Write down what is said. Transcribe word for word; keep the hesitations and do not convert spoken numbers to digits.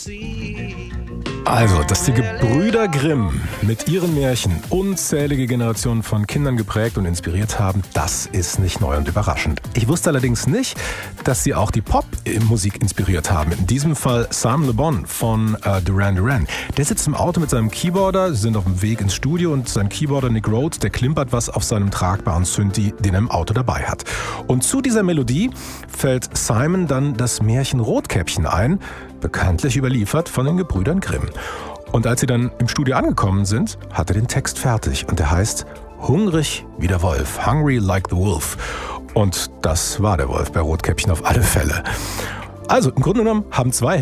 Also, dass die Gebrüder Grimm mit ihren Märchen unzählige Generationen von Kindern geprägt und inspiriert haben, das ist nicht neu und überraschend. Ich wusste allerdings nicht, dass sie auch die Popmusik inspiriert haben. In diesem Fall Sam Le Bon von äh, Duran Duran. Der sitzt im Auto mit seinem Keyboarder, sie sind auf dem Weg ins Studio und sein Keyboarder Nick Rhodes, der klimpert was auf seinem tragbaren Synthi, den er im Auto dabei hat. Und zu dieser Melodie fällt Simon dann das Märchen Rotkäppchen ein, bekanntlich überliefert von den Gebrüdern Grimm. Und als sie dann im Studio angekommen sind, hat er den Text fertig und der heißt Hungrig wie der Wolf, Hungry like the Wolf. Und das war der Wolf bei Rotkäppchen auf alle Fälle. Also im Grunde genommen haben zwei